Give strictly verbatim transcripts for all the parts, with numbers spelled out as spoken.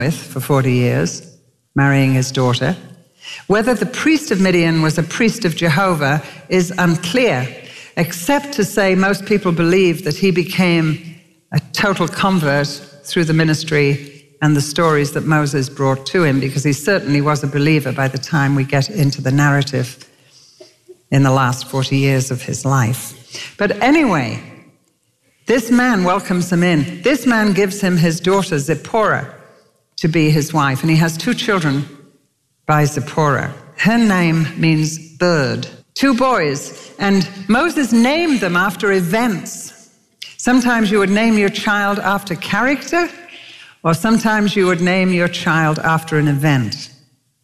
with for forty years, marrying his daughter. Whether the priest of Midian was a priest of Jehovah is unclear, except to say most people believe that he became a total convert through the ministry and the stories that Moses brought to him, because he certainly was a believer by the time we get into the narrative in the last forty years of his life. But anyway, this man welcomes him in. This man gives him his daughter Zipporah to be his wife, and he has two children by Zipporah. Her name means bird. Two boys, and Moses named them after events. Sometimes you would name your child after character, or sometimes you would name your child after an event.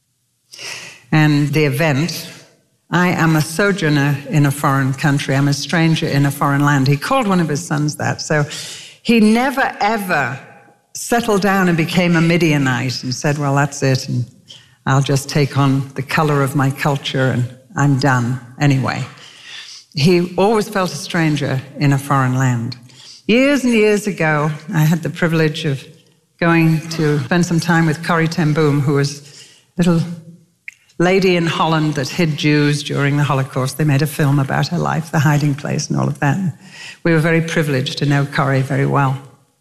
And the event, I am a sojourner in a foreign country. I'm a stranger in a foreign land. He called one of his sons that. So he never, ever settled down and became a Midianite and said, well, that's it, and I'll just take on the color of my culture and I'm done anyway. He always felt a stranger in a foreign land. Years and years ago, I had the privilege of going to spend some time with Corrie ten Boom, who was a little lady in Holland that hid Jews during the Holocaust. They made a film about her life, The Hiding Place and all of that. And we were very privileged to know Corrie very well.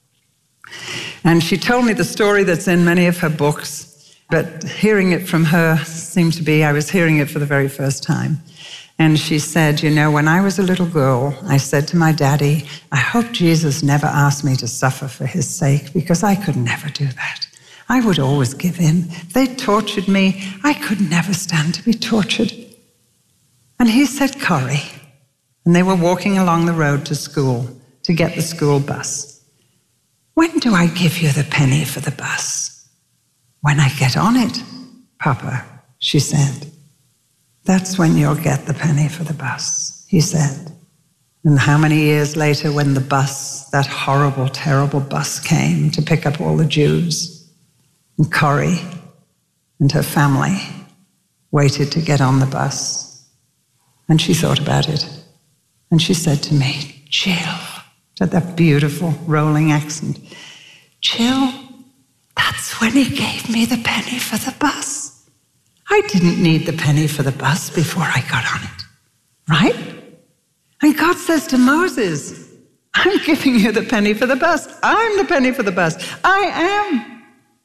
And she told me the story that's in many of her books, but hearing it from her seemed to be, I was hearing it for the very first time. And she said, you know, when I was a little girl, I said to my daddy, I hope Jesus never asked me to suffer for his sake, because I could never do that. I would always give in. If they tortured me, I could never stand to be tortured. And he said, Corrie. And they were walking along the road to school to get the school bus. When do I give you the penny for the bus? When I get on it, Papa, she said. That's when you'll get the penny for the bus, he said. And how many years later, when the bus, that horrible, terrible bus came to pick up all the Jews, and Corrie and her family waited to get on the bus. And she thought about it. And she said to me, Jill, she had that beautiful rolling accent, Jill, that's when he gave me the penny for the bus. I didn't need the penny for the bus before I got on it, right? And God says to Moses, I'm giving you the penny for the bus. I'm the penny for the bus. I am.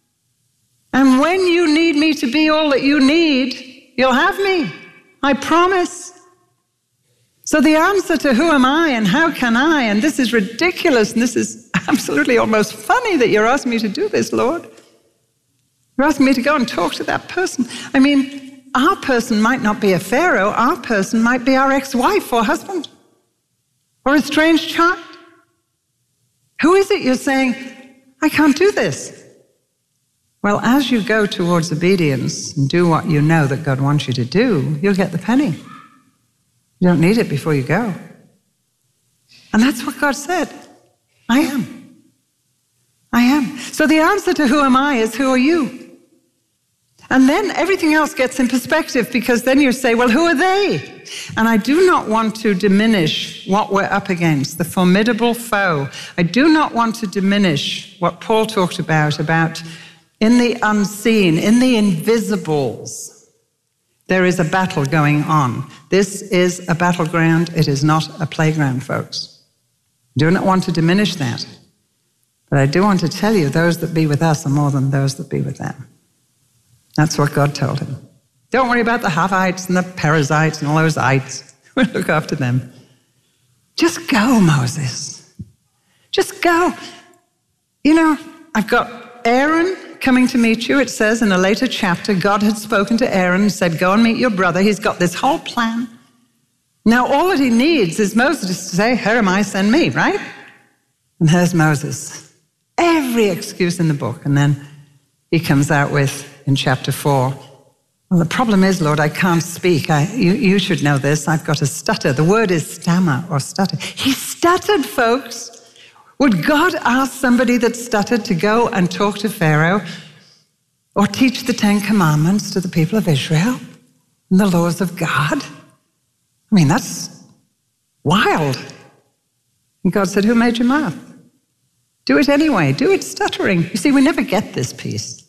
And when you need me to be all that you need, you'll have me. I promise. So the answer to who am I and how can I, and this is ridiculous, and this is absolutely almost funny that you're asking me to do this, Lord. You're asking me to go and talk to that person. I mean, our person might not be a Pharaoh. Our person might be our ex-wife or husband or a strange child. Who is it you're saying, I can't do this? Well, as you go towards obedience and do what you know that God wants you to do, you'll get the penny. You don't need it before you go. And that's what God said. I am. I am. So the answer to who am I is who are you? And then everything else gets in perspective, because then you say, well, who are they? And I do not want to diminish what we're up against, the formidable foe. I do not want to diminish what Paul talked about, about in the unseen, in the invisibles, there is a battle going on. This is a battleground. It is not a playground, folks. I do not want to diminish that. But I do want to tell you, those that be with us are more than those that be with them. That's what God told him. Don't worry about the Havites and the Perizzites and all those ites. We'll look after them. Just go, Moses. Just go. You know, I've got Aaron coming to meet you. It says in a later chapter, God had spoken to Aaron and said, go and meet your brother. He's got this whole plan. Now, all that he needs is Moses to say, here am I, send me, right? And here's Moses. Every excuse in the book. And then he comes out with, in chapter four, well, the problem is, Lord, I can't speak. I, you, you should know this. I've got a stutter. The word is stammer or stutter. He stuttered, folks. Would God ask somebody that stuttered to go and talk to Pharaoh or teach the Ten Commandments to the people of Israel and the laws of God? I mean, that's wild. And God said, who made your mouth? Do it anyway. Do it stuttering. You see, we never get this peace.